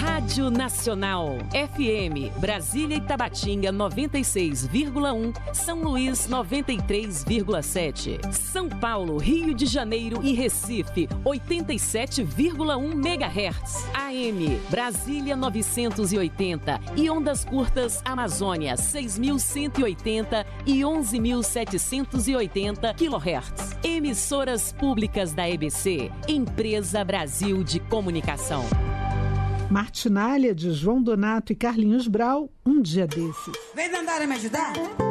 Rádio Nacional, FM, Brasília e Tabatinga 96,1, São Luís 93,7, São Paulo, Rio de Janeiro e Recife 87,1 MHz, AM, Brasília 980 e ondas curtas Amazônia 6.180 e 11.780 kHz. Emissoras públicas da EBC, Empresa Brasil de Comunicação. Martinália de João Donato e Carlinhos Brau, um dia desses. Vem Dandara me ajudar?